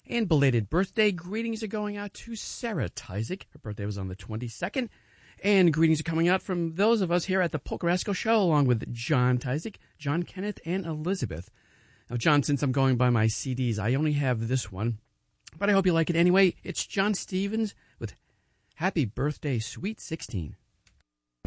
And belated birthday greetings are going out to Sarah Tyzik. Her birthday was on the 22nd. And greetings are coming out from those of us here at the Polka Rascal Show, along with John Tyzik, John Kenneth, and Elizabeth. Now, John, since I'm going by my CDs, I only have this one, but I hope you like it anyway. It's John Stevens with Happy Birthday, Sweet 16.